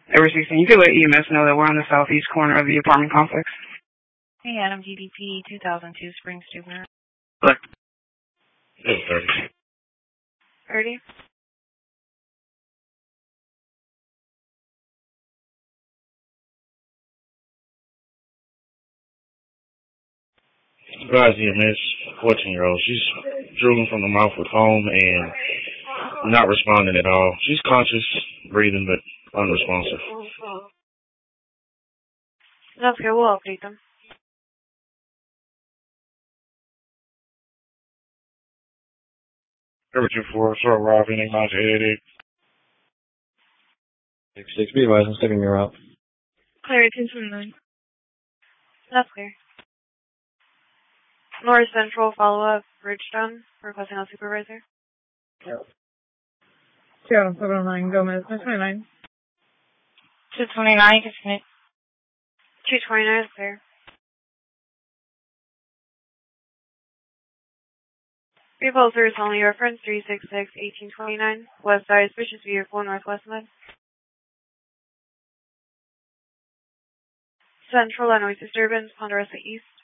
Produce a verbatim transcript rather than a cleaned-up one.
Ever sixteen, you could let E M S know that we're on the southeast corner of the apartment complex. Hey, Adam, G D P two thousand two Spring Student. Look. Hey, thirty. thirty? Surprise E M S, fourteen-year-old. She's drooling from the mouth with foam and not responding at all. She's conscious, breathing, but unresponsive. That's good. We'll update them. Cover two four, so arriving, nine eight eight. six six, be advised, I'm stepping your route. Clear, two twenty-nine. That's clear. North Central follow-up, Bridgestone, requesting a supervisor. Seattle seven oh nine, Gomez, two twenty-nine. two twenty-nine, disconnect. two twenty-nine is clear. Repulsors only reference three six six, eighteen twenty-nine, west side, suspicious vehicle, northwest med. Central, noise disturbance, Ponderosa East.